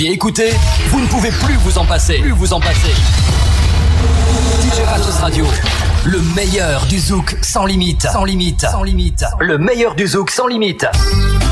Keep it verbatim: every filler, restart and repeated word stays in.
Et écoutez, vous ne pouvez plus vous en passer. Plus vous en passer. D J Ratus Radio, le meilleur du zouk sans limite. Sans limite. Sans limite. Le meilleur du zouk sans limite.